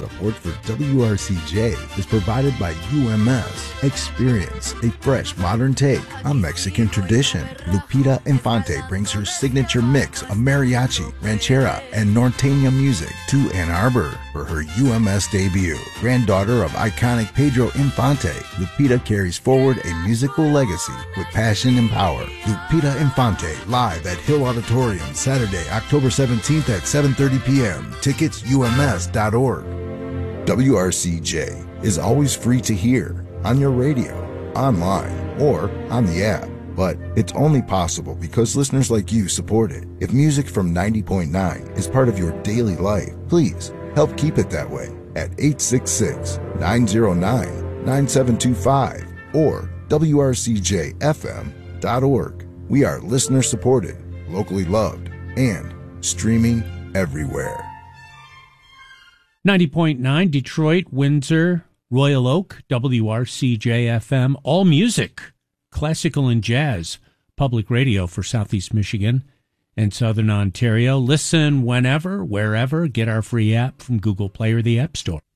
Support for WRCJ is provided by UMS. Experience a fresh, modern take on Mexican tradition. Lupita Infante brings her signature mix of mariachi, ranchera, and norteña music to Ann Arbor for her UMS debut. Granddaughter of iconic Pedro Infante, Lupita carries forward a musical legacy with passion and power. Lupita Infante live at Hill Auditorium Saturday, October 17th at 7:30 p.m. Tickets ums.org. WRCJ is always free to hear on your radio, online, or on the app. But it's only possible because listeners like you support it. If music from 90.9 is part of your daily life, please help keep it that way at 866-909-9725 or WRCJFM.org. We are listener supported, locally loved, and streaming everywhere. 90.9 Detroit, Windsor, Royal Oak, WRCJ-FM, all music, classical and jazz, public radio for Southeast Michigan and Southern Ontario. Listen whenever, wherever. Get our free app from Google Play or the App Store.